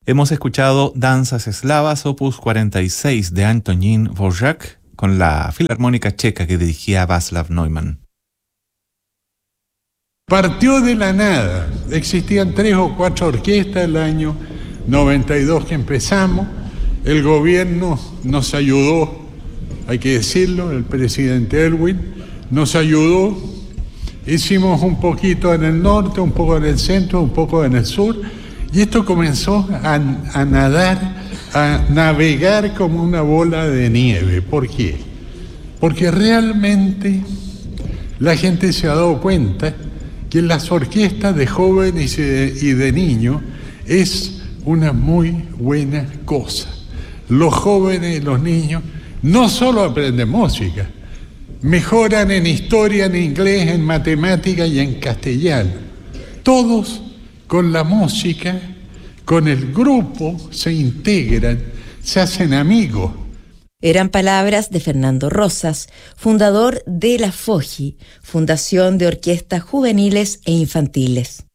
Hemos escuchado Danzas Eslavas, opus 46 de Antonín Dvořák, con la Filarmónica Checa que dirigía Václav Neumann. Partió de la nada. Existían 3 o 4 orquestas el año 92 que empezamos. El gobierno nos ayudó, hay que decirlo, el presidente Elwin nos ayudó. Hicimos un poquito en el norte, un poco en el centro, un poco en el sur. Y esto comenzó a nadar, a navegar como una bola de nieve. ¿Por qué? Porque realmente la gente se ha dado cuenta que las orquestas de jóvenes y de niños es una muy buena cosa. Los jóvenes y los niños no solo aprenden música, mejoran en historia, en inglés, en matemática y en castellano. Todos con la música, con el grupo, se integran, se hacen amigos. Eran palabras de Fernando Rosas, fundador de la FOJI, Fundación de Orquestas Juveniles e Infantiles.